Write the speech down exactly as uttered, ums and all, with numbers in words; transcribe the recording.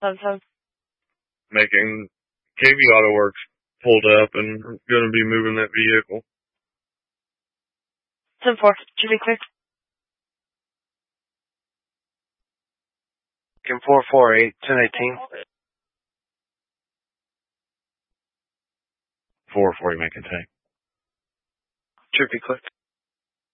Seven seven. Making K V Auto Works pulled up and going to be moving that vehicle. Ten four. Should be clear. Kim four four eight ten eighteen. Four four, you make a take. Should be clicked.